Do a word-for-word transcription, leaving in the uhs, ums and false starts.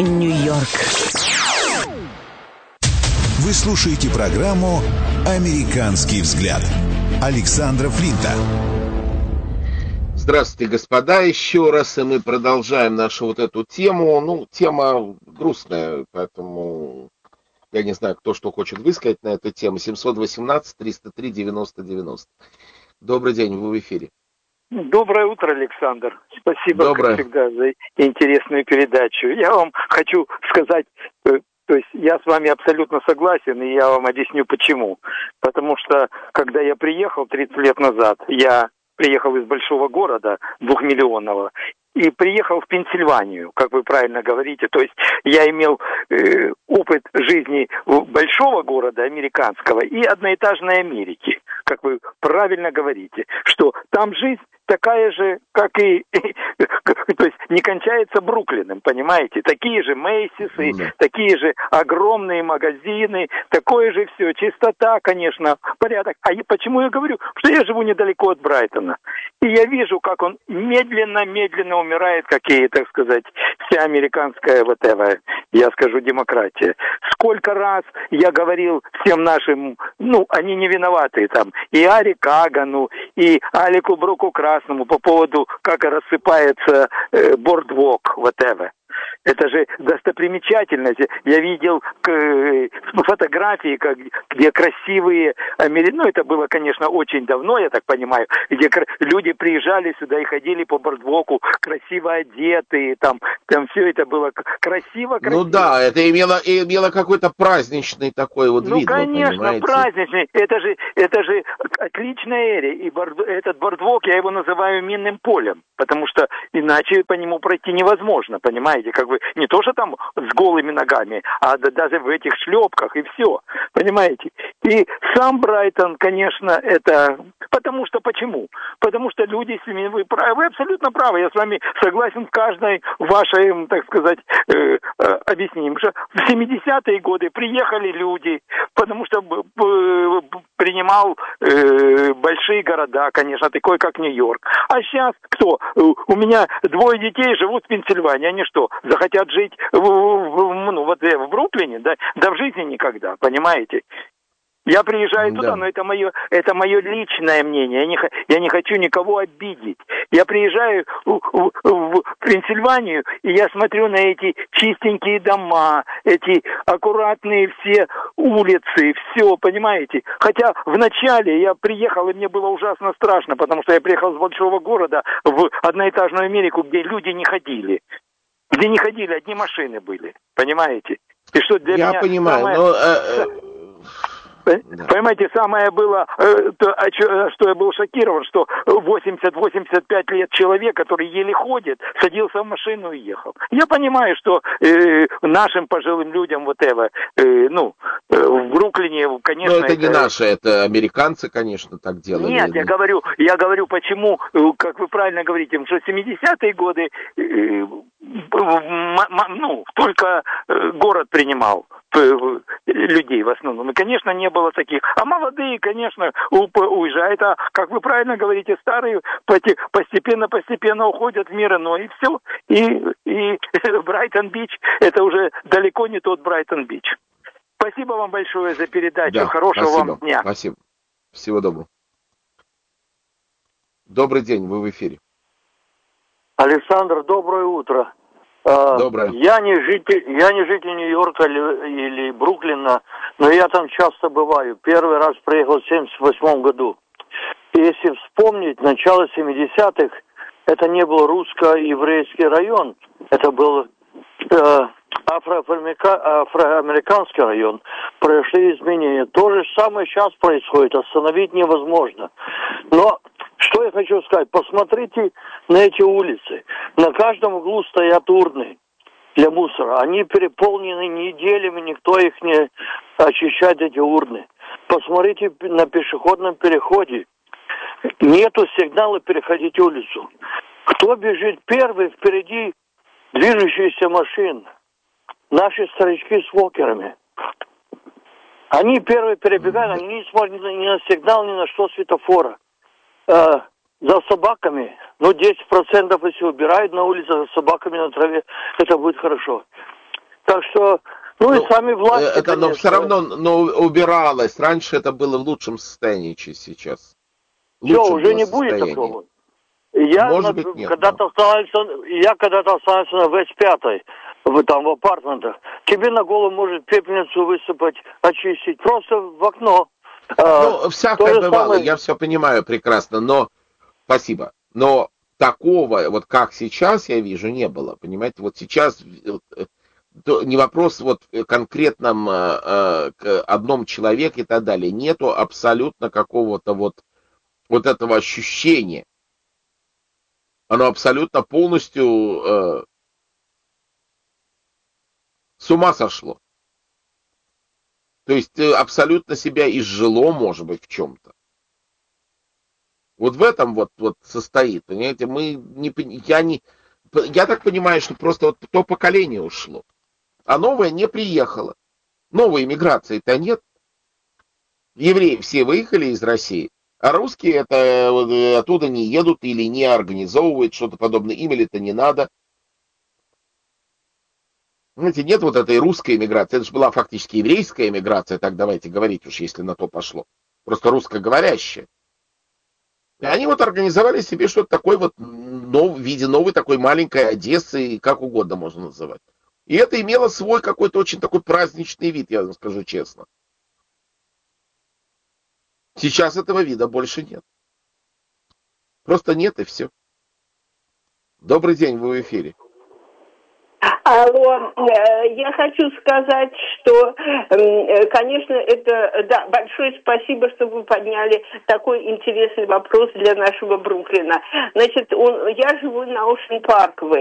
Нью-Йорк. Вы слушаете программу «Американский взгляд» Александра Флинта. Здравствуйте, господа, еще раз, и мы продолжаем нашу вот эту тему. Ну, тема грустная, поэтому я не знаю, кто что хочет высказать на эту тему. семьсот восемнадцать триста три девяносто девяносто. Добрый день, вы в эфире. Доброе утро, Александр. Спасибо, Доброе. как всегда, за интересную передачу. Я вам хочу сказать, то есть я с вами абсолютно согласен, и я вам объясню почему. Потому что, когда я приехал тридцать лет назад, я приехал из большого города, двухмиллионного, и приехал в Пенсильванию, как вы правильно говорите. То есть я имел э, опыт жизни большого города, американского, и одноэтажной Америки, как вы правильно говорите, что там жизнь такая же, как и, то есть не кончается Бруклином, понимаете? Такие же Мейсисы, да. Такие же огромные магазины, такое же все, чистота, конечно, порядок. А почему я говорю, что я живу недалеко от Брайтона, и я вижу, как он медленно-медленно умирает, какие, так сказать, вся американская, вот это, я скажу, демократия. Сколько раз я говорил всем нашим, ну, они не виноваты там, и Ари Кагану, и Алику Бруку Красному по поводу, как рассыпается э, бордвок, whatever. Это же достопримечательность. Я видел э, фотографии, как, где красивые, ну это было, конечно, очень давно, я так понимаю, где люди приезжали сюда и ходили по бордвоку, красиво одетые, там, там все это было красиво, красиво. Ну да, это имело, имело какой-то праздничный такой вот ну, вид. Ну, конечно, понимаете? праздничный. Это же, это же отличная эрия. И борд, этот бордвок, я его называю минным полем, потому что иначе по нему пройти невозможно, понимаете? Как бы не то, что там с голыми ногами, а даже в этих шлепках и все, понимаете? И сам Брайтон, конечно, это... Потому что почему? Потому что люди, вы правы, вы абсолютно правы, я с вами согласен в каждой вашей, так сказать, э, э, объяснении. Потому что в семидесятые годы приехали люди, потому что э, принимал э, большие города, конечно, такой как Нью-Йорк. А сейчас кто? У меня двое детей живут в Пенсильвании, они что, захотят жить в, в, ну, вот, в Бруклине? Да? Да в жизни никогда, понимаете? Я приезжаю туда, да. но это мое, это мое личное мнение. Я не, я не хочу никого обидеть. Я приезжаю в, в, в Пенсильванию, и я смотрю на эти чистенькие дома, эти аккуратные все улицы, все, понимаете? Хотя вначале я приехал, и мне было ужасно страшно, потому что я приехал с большого города в одноэтажную Америку, где люди не ходили. Где не ходили, одни машины были, понимаете? И что для я меня понимаю, самое... но... Э, э... Да. Понимаете, самое было, э, то, что я был шокирован, что восемьдесят-восемьдесят пять лет человек, который еле ходит, садился в машину и ехал. Я понимаю, что э, нашим пожилым людям вот это, э, ну, э, в Бруклине, конечно... Но это, это не наши, это американцы, конечно, так делали. Нет, я говорю, я говорю, почему, как вы правильно говорите, что в семидесятые годы э, ну, только город принимал людей в основном. И, конечно, не было таких. А молодые, конечно, уезжают. А, как вы правильно говорите, старые постепенно-постепенно уходят в мир иной. И все. И, и Брайтон-Бич, это уже далеко не тот Брайтон-Бич. Спасибо вам большое за передачу. Да, Хорошего спасибо, вам дня. Спасибо. Всего доброго. Добрый день, вы в эфире. Александр, доброе утро. Доброе. Я не житель, я не житель Нью-Йорка или, или Бруклина, но я там часто бываю. Первый раз приехал в семьдесят восьмом году. И если вспомнить, начало семидесятых, это не был русско-еврейский район, это был э, афроамерика, афроамериканский район. Прошли изменения. То же самое сейчас происходит, остановить невозможно. Но что я хочу сказать, посмотрите на эти улицы. На каждом углу стоят урны для мусора. Они переполнены неделями, никто их не очищает, эти урны. Посмотрите на пешеходном переходе. Нету сигнала переходить улицу. Кто бежит первый, впереди движущиеся машин? Наши старички с вокерами. Они первые перебегают, они не смотрят ни на сигнал, ни на что светофора. Э, за собаками, ну, десять процентов, если убирают на улице за собаками на траве, это будет хорошо. Так что, ну, ну и сами власти, это, конечно. но все равно но убиралось. Раньше это было в лучшем состоянии, чем сейчас. Все, уже не будет такого. Я Может быть, нет, когда-то остановился, я когда-то остановился на Вест пятой, в, там в апартментах. Тебе на голову может пепельницу высыпать, очистить, просто в окно. Ну, всякое бывало, самое... я все понимаю прекрасно, но спасибо. Но такого, вот как сейчас я вижу, не было. Понимаете, вот сейчас не вопрос вот конкретном э, э, одном человеке и так далее. Нету абсолютно какого-то вот, вот этого ощущения. Оно абсолютно полностью э, с ума сошло. То есть абсолютно себя изжило, может быть, в чем-то. Вот в этом вот, вот состоит, понимаете, мы не, я не, я так понимаю, что просто вот то поколение ушло, а новое не приехало. Новой иммиграции-то нет. Евреи все выехали из России, а русские это оттуда не едут или не организовывают что-то подобное, им или это не надо. Знаете, нет вот этой русской эмиграции, это же была фактически еврейская эмиграция, так давайте говорить уж, если на то пошло. Просто русскоговорящая. И они вот организовали себе что-то такое вот нов, в виде новой такой маленькой Одессы, как угодно можно называть. И это имело свой какой-то очень такой праздничный вид, я вам скажу честно. Сейчас этого вида больше нет. Просто нет и все. Добрый день, вы в эфире. Алло, я хочу сказать, что, конечно, это, да, большое спасибо, что вы подняли такой интересный вопрос для нашего Бруклина. Значит, он, я живу на Оушен Парквей.